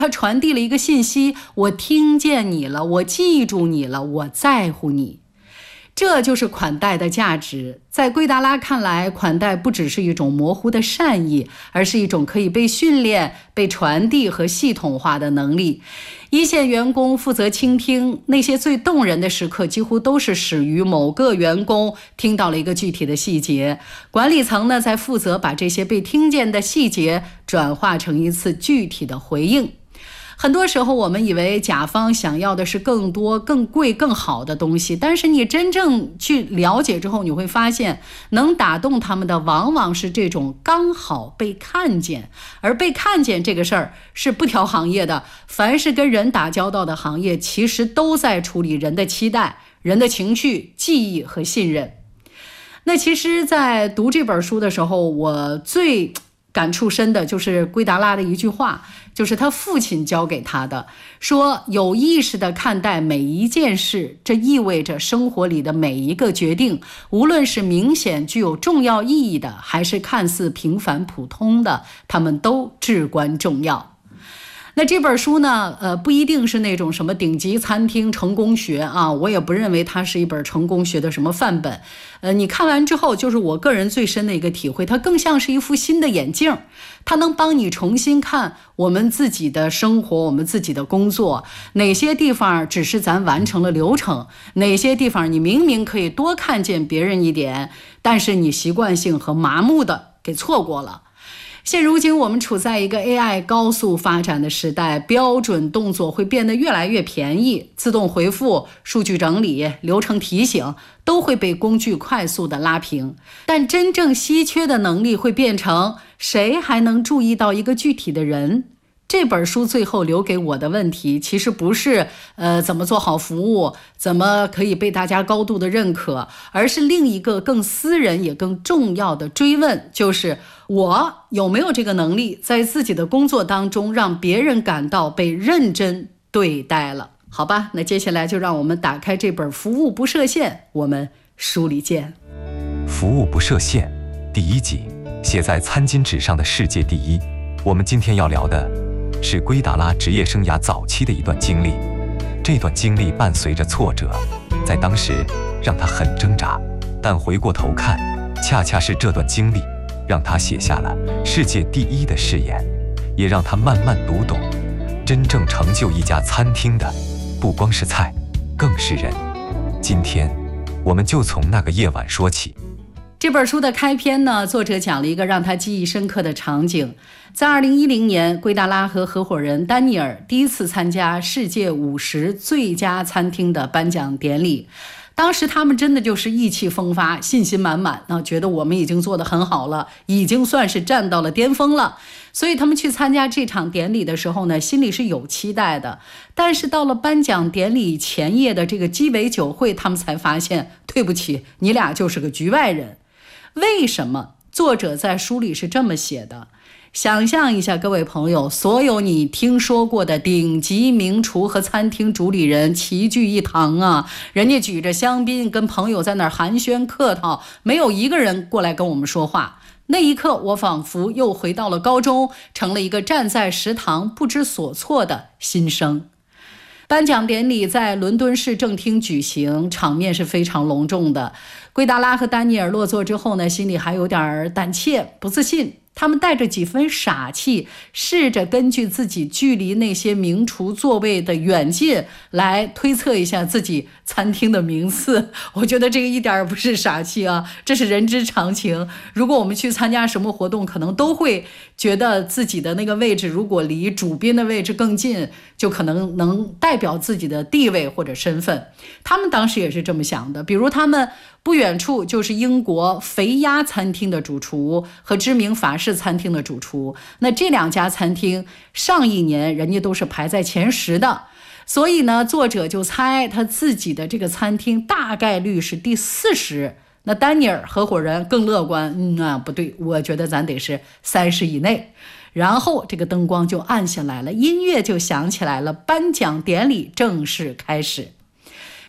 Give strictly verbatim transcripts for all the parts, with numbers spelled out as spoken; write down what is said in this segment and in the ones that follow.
他传递了一个信息，我听见你了，我记住你了，我在乎你。这就是款待的价值。在圭达拉看来，款待不只是一种模糊的善意，而是一种可以被训练、被传递和系统化的能力。一线员工负责倾听，那些最动人的时刻几乎都是始于某个员工听到了一个具体的细节。管理层呢，在负责把这些被听见的细节转化成一次具体的回应。很多时候我们以为甲方想要的是更多、更贵、更好的东西，但是你真正去了解之后，你会发现能打动他们的往往是这种刚好被看见。而被看见这个事儿是不挑行业的，凡是跟人打交道的行业其实都在处理人的期待、人的情绪、记忆和信任。那其实在读这本书的时候，我最感触深的就是圭达拉的一句话，就是他父亲教给他的，说有意识地看待每一件事，这意味着生活里的每一个决定，无论是明显具有重要意义的，还是看似平凡普通的，他们都至关重要。那这本书呢，呃，不一定是那种什么顶级餐厅成功学啊，我也不认为它是一本成功学的什么范本。呃，你看完之后，就是我个人最深的一个体会，它更像是一副新的眼镜，它能帮你重新看我们自己的生活，我们自己的工作，哪些地方只是咱完成了流程，哪些地方你明明可以多看见别人一点，但是你习惯性和麻木的给错过了。现如今我们处在一个 A I 高速发展的时代，标准动作会变得越来越便宜，自动回复、数据整理、流程提醒都会被工具快速的拉平，但真正稀缺的能力会变成谁还能注意到一个具体的人。这本书最后留给我的问题，其实不是呃怎么做好服务，怎么可以被大家高度的认可，而是另一个更私人也更重要的追问，就是我有没有这个能力，在自己的工作当中让别人感到被认真对待了。好吧，那接下来就让我们打开这本《服务不设限》，我们书里见。 服务不设限第一集，写在餐巾纸上的世界第一。我们今天要聊的是圭达拉职业生涯早期的一段经历，这段经历伴随着挫折，在当时让他很挣扎，但回过头看，恰恰是这段经历让他写下了世界第一的誓言，也让他慢慢读懂，真正成就一家餐厅的不光是菜，更是人。今天我们就从那个夜晚说起。 这本书的开篇呢，作者讲了一个让他记忆深刻的场景。在二零一零年，圭达拉和合伙人丹尼尔第一次参加世界五十最佳餐厅的颁奖典礼。当时他们真的就是意气风发，信心满满啊，觉得我们已经做得很好了，已经算是站到了巅峰了。所以他们去参加这场典礼的时候呢，心里是有期待的。但是到了颁奖典礼前夜的这个鸡尾酒会，他们才发现，对不起，你俩就是个局外人。为什么？作者在书里是这么写的。想象一下，各位朋友，所有你听说过的顶级名厨和餐厅主理人齐聚一堂啊，人家举着香槟跟朋友在那儿寒暄客套，没有一个人过来跟我们说话。那一刻，我仿佛又回到了高中，成了一个站在食堂不知所措的新生。颁奖典礼在伦敦市政厅举行，场面是非常隆重的。圭达拉和丹尼尔落座之后呢，心里还有点胆怯、不自信。他们带着几分傻气，试着根据自己距离那些名厨座位的远近来推测一下自己餐厅的名次。我觉得这个一点也不是傻气啊，这是人之常情。如果我们去参加什么活动，可能都会觉得自己的那个位置如果离主宾的位置更近，就可能能代表自己的地位或者身份。他们当时也是这么想的，比如他们不远处就是英国肥鸭餐厅的主厨和知名法式餐厅的主厨，那这两家餐厅上一年人家都是排在前十的，所以呢，作者就猜他自己的这个餐厅大概率是第四十。那丹尼尔合伙人更乐观，嗯啊，不对，我觉得咱得是三十以内。然后这个灯光就暗下来了，音乐就响起来了，颁奖典礼正式开始。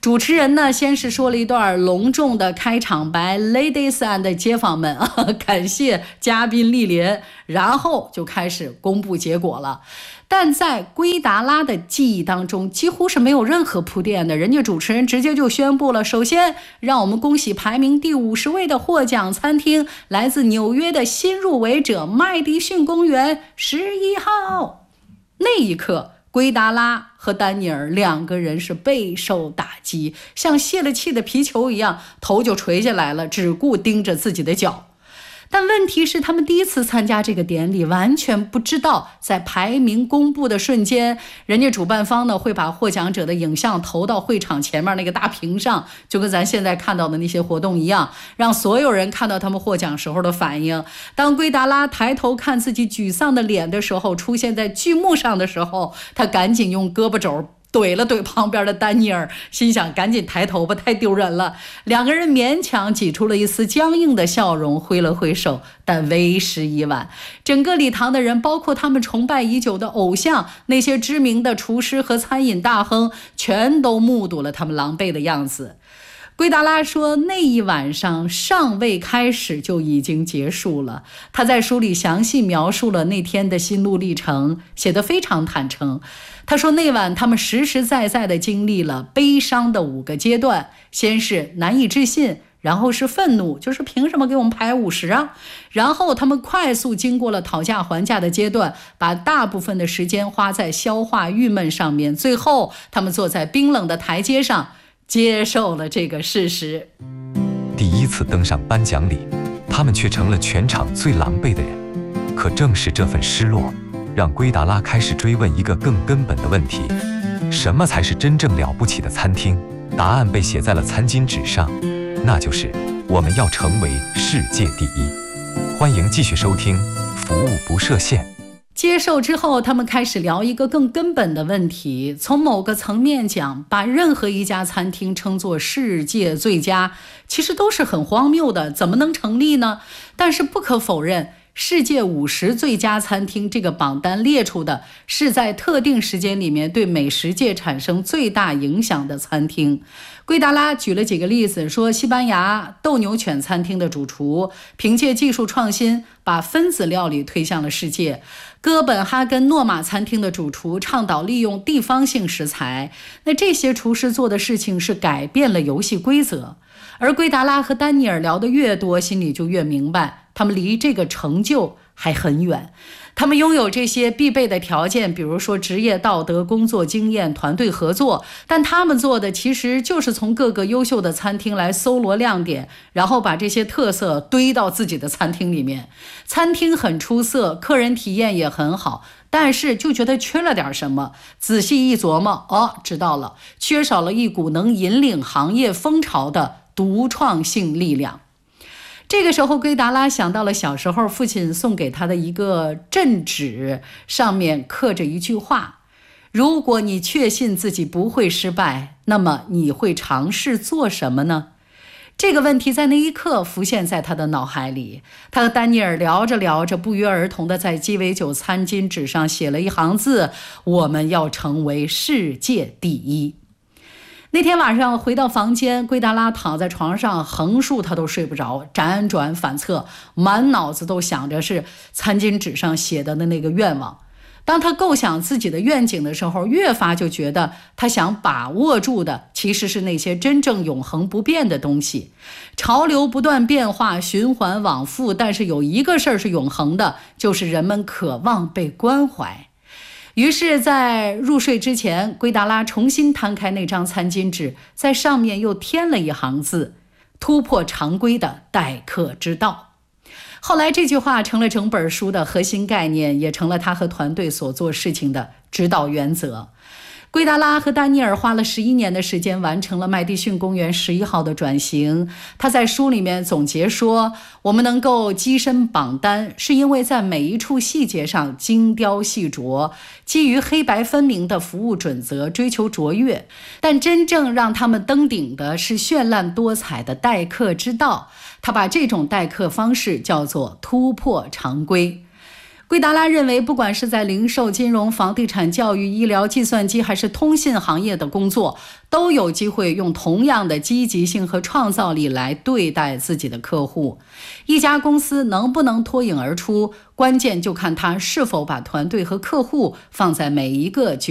主持人呢，先是说了一段隆重的开场白 ，Ladies and 街坊们啊，感谢嘉宾莅临，然后就开始公布结果了。但在圭达拉的记忆当中，几乎是没有任何铺垫的，人家主持人直接就宣布了，首先让我们恭喜排名第五十位的获奖餐厅，来自纽约的新入围者麦迪逊公园十一号。那一刻，圭达拉和丹尼尔两个人是备受打击，像泄了气的皮球一样，头就垂下来了，只顾盯着自己的脚。但问题是，他们第一次参加这个典礼，完全不知道在排名公布的瞬间，人家主办方呢会把获奖者的影像投到会场前面那个大屏上，就跟咱现在看到的那些活动一样，让所有人看到他们获奖时候的反应。当圭达拉抬头看自己沮丧的脸的时候，出现在剧目上的时候，他赶紧用胳膊肘怼了怼旁边的丹尼尔，心想赶紧抬头吧，太丢人了。两个人勉强挤出了一丝僵硬的笑容，挥了挥手，但为时已晚。整个礼堂的人，包括他们崇拜已久的偶像，那些知名的厨师和餐饮大亨，全都目睹了他们狼狈的样子。圭达拉说，那一晚上尚未开始就已经结束了。他在书里详细描述了那天的心路历程，写得非常坦诚。他说，那晚他们实实在在地经历了悲伤的五个阶段，先是难以置信，然后是愤怒，就是凭什么给我们排五十啊？然后他们快速经过了讨价还价的阶段，把大部分的时间花在消化郁闷上面，最后他们坐在冰冷的台阶上，接受了这个事实。 第一次登上颁奖礼，他们却成了全场最狼狈的人。可正是这份失落，让圭达拉开始追问一个更根本的问题：什么才是真正了不起的餐厅？答案被写在了餐巾纸上，那就是我们要成为世界第一。欢迎继续收听服务不设限。 接受之后，他们开始聊一个更根本的问题。从某个层面讲，把任何一家餐厅称作世界最佳，其实都是很荒谬的，怎么能成立呢？但是不可否认，世界五十最佳餐厅这个榜单列出的是在特定时间里面对美食界产生最大影响的餐厅。圭达拉举了几个例子，说西班牙斗牛犬餐厅的主厨凭借技术创新把分子料理推向了世界，哥本哈根诺玛餐厅的主厨倡导利用地方性食材，那这些厨师做的事情是改变了游戏规则。而圭达拉和丹尼尔聊得越多，心里就越明白，他们离这个成就还很远。他们拥有这些必备的条件，比如说职业道德、工作经验、团队合作，但他们做的其实就是从各个优秀的餐厅来搜罗亮点，然后把这些特色堆到自己的餐厅里面。餐厅很出色，客人体验也很好，但是就觉得缺了点什么。仔细一琢磨，哦，知道了，缺少了一股能引领行业风潮的独创性力量。这个时候，圭达拉想到了小时候父亲送给他的一个镇纸，上面刻着一句话：如果你确信自己不会失败，那么你会尝试做什么呢？这个问题在那一刻浮现在他的脑海里。他和丹尼尔聊着聊着，不约而同地在鸡尾酒餐巾纸上写了一行字：我们要成为世界第一。那天晚上回到房间，圭达拉躺在床上横竖他都睡不着，辗转反侧，满脑子都想着是餐巾纸上写的的那个愿望。当他构想自己的愿景的时候，越发就觉得他想把握住的其实是那些真正永恒不变的东西。潮流不断变化，循环往复，但是有一个事儿是永恒的，就是人们渴望被关怀。于是在入睡之前，圭达拉重新摊开那张餐巾纸，在上面又添了一行字：突破常规的待客之道。后来这句话成了整本书的核心概念，也成了他和团队所做事情的指导原则。圭达拉和丹尼尔花了十一年的时间完成了麦迪逊公园十一号的转型。他在书里面总结说，我们能够跻身榜单，是因为在每一处细节上精雕细琢，基于黑白分明的服务准则追求卓越。但真正让他们登顶的是绚烂多彩的待客之道。他把这种待客方式叫做突破常规。 圭达拉认为，不管是在零售、金融、房地产、教育、医疗、计算机还是通信行业的工作，都有机会用同样的积极性和创造力来对待自己的客户。一家公司能不能脱颖而出，关键就看他是否把团队和客户放在每一个